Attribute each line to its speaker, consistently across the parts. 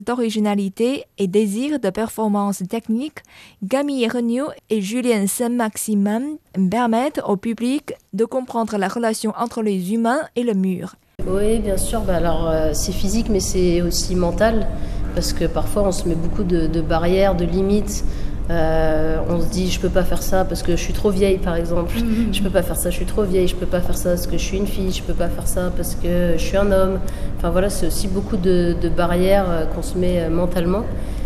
Speaker 1: d'originalité et désir de performance technique, Camille Regnault et Julien Saint-Maximin permettent au public de comprendre la relation entre les humains et le mur.
Speaker 2: Oui, bien sûr. C'est physique, mais c'est aussi mental, parce que parfois on se met beaucoup de barrières, de limites. On se dit je peux pas faire ça parce que je suis trop vieille, par exemple. Je peux pas faire ça, je suis trop vieille. Je peux pas faire ça parce que je suis une fille. Je peux pas faire ça parce que je suis un homme. Enfin voilà, c'est aussi beaucoup de barrières qu'on se met mentalement.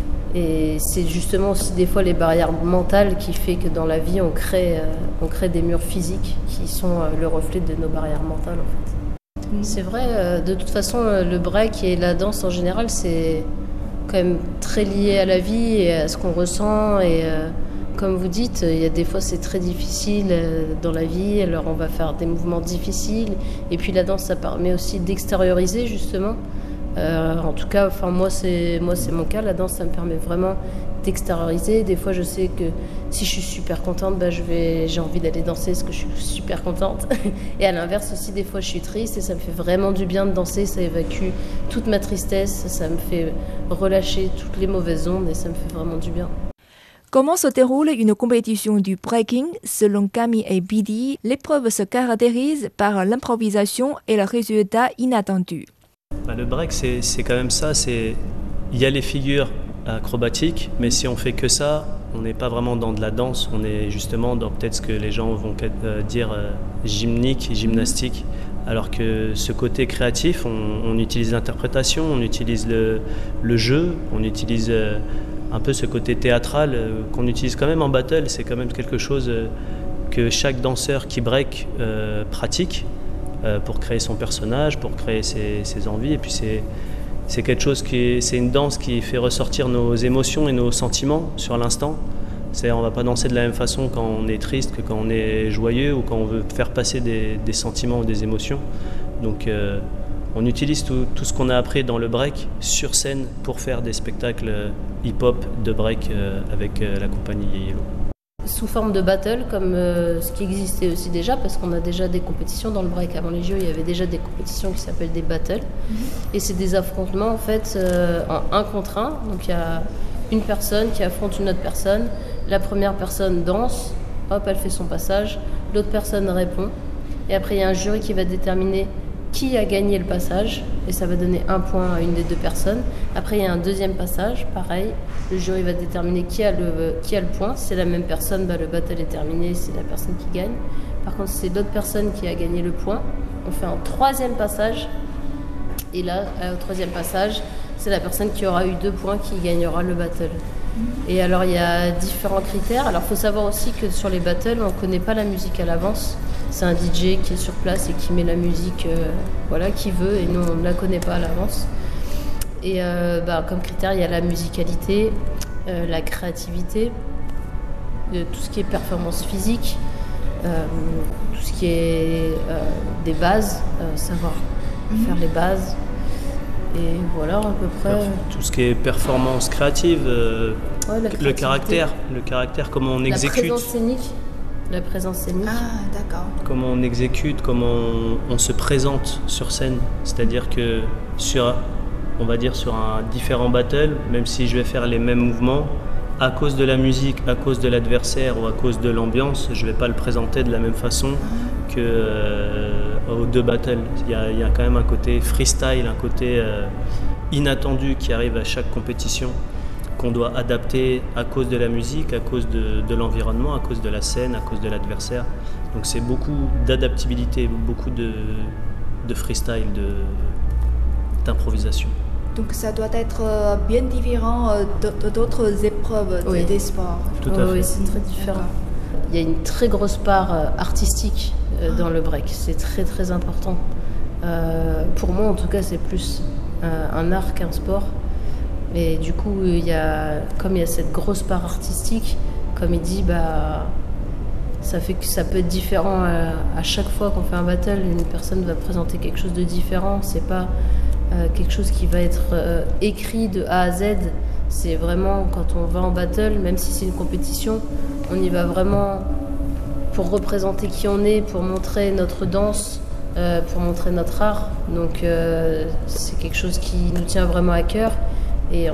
Speaker 2: Et c'est justement aussi des fois les barrières mentales qui fait que dans la vie on crée des murs physiques qui sont le reflet de nos barrières mentales en fait. C'est vrai, de toute façon le break et la danse en général c'est quand même très lié à la vie et à ce qu'on ressent et comme vous dites, il y a des fois c'est très difficile dans la vie, alors on va faire des mouvements difficiles et puis la danse ça permet aussi d'extérioriser justement. En tout cas, moi c'est mon cas, la danse ça me permet vraiment d'extérioriser. Des fois je sais que si je suis super contente, j'ai envie d'aller danser parce que je suis super contente. Et à l'inverse aussi, des fois je suis triste et ça me fait vraiment du bien de danser, ça évacue toute ma tristesse, ça me fait relâcher toutes les mauvaises ondes et ça me fait vraiment du bien.
Speaker 1: Comment se déroule une compétition du breaking? Selon Camille et Bidi, l'épreuve se caractérise par l'improvisation et le résultat inattendu.
Speaker 3: Le break, c'est quand même ça. Il y a les figures acrobatiques, mais si on fait que ça, on n'est pas vraiment dans de la danse. On est justement dans peut-être ce que les gens vont dire gymnastique. Alors que ce côté créatif, on utilise l'interprétation, on utilise le jeu, on utilise un peu ce côté théâtral qu'on utilise quand même en battle. C'est quand même quelque chose que chaque danseur qui break pratique. Pour créer son personnage, pour créer ses envies. Et puis c'est quelque chose c'est une danse qui fait ressortir nos émotions et nos sentiments sur l'instant. On ne va pas danser de la même façon quand on est triste que quand on est joyeux ou quand on veut faire passer des sentiments ou des émotions. Donc on utilise tout ce qu'on a appris dans le break sur scène pour faire des spectacles hip-hop de break avec la compagnie Yellow.
Speaker 2: Sous forme de battle, comme ce qui existait aussi déjà, parce qu'on a déjà des compétitions dans le break. Avant les JO, il y avait déjà des compétitions qui s'appellent des battles. Et c'est des affrontements en fait en 1 contre 1. Donc il y a une personne qui affronte une autre personne. La première personne danse, hop, elle fait son passage. L'autre personne répond. Et après, il y a un jury qui va déterminer qui a gagné le passage, et ça va donner 1 point à une des 2 personnes. Après, il y a un deuxième passage, pareil, le jury va déterminer qui a le point. Si c'est la même personne, le battle est terminé, c'est la personne qui gagne. Par contre, si c'est l'autre personne qui a gagné le point, on fait un 3e passage, et là, au 3e passage, c'est la personne qui aura eu 2 points qui gagnera le battle. Et alors, il y a différents critères. Alors, il faut savoir aussi que sur les battles, on ne connaît pas la musique à l'avance. C'est un DJ qui est sur place et qui met la musique qu'il veut, et nous on ne la connaît pas à l'avance. Et comme critère, il y a la musicalité, la créativité, tout ce qui est performance physique, tout ce qui est des bases, savoir faire les bases. Et voilà à peu près.
Speaker 3: Tout ce qui est performance créative, le caractère, comment on exécute.
Speaker 2: La présence scénique.
Speaker 1: Ah, d'accord.
Speaker 3: Comment on exécute, comment on se présente sur scène. C'est-à-dire que sur un différent battle, même si je vais faire les mêmes mouvements, à cause de la musique, à cause de l'adversaire ou à cause de l'ambiance, je ne vais pas le présenter de la même façon qu'aux 2 battles. Il y a quand même un côté freestyle, un côté inattendu qui arrive à chaque compétition, qu'on doit adapter à cause de la musique, à cause de l'environnement, à cause de la scène, à cause de l'adversaire. Donc c'est beaucoup d'adaptabilité, beaucoup de freestyle, d'improvisation.
Speaker 1: Donc ça doit être bien différent d'autres épreuves des sports.
Speaker 3: Tout à fait.
Speaker 2: Oui, c'est très différent. Il y a une très grosse part artistique dans le break. C'est très très important. Pour moi en tout cas, c'est plus un art qu'un sport. Et du coup, comme il y a cette grosse part artistique, comme il dit, ça fait que ça peut être différent à chaque fois qu'on fait un battle. Une personne va présenter quelque chose de différent. C'est pas quelque chose qui va être écrit de A à Z. C'est vraiment quand on va en battle, même si c'est une compétition, on y va vraiment pour représenter qui on est, pour montrer notre danse, pour montrer notre art. Donc c'est quelque chose qui nous tient vraiment à cœur.